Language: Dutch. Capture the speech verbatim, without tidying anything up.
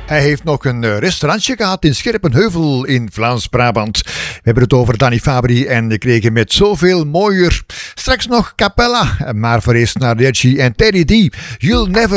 Hij heeft nog een uh, restaurantje gehad in Scherpenheuvel in Vlaams-Brabant. We hebben het over Danny Fabry en ik kreeg hem met zoveel mooier. Straks nog Capella, maar voor eerst naar Reggie en Teddy D. You'll Never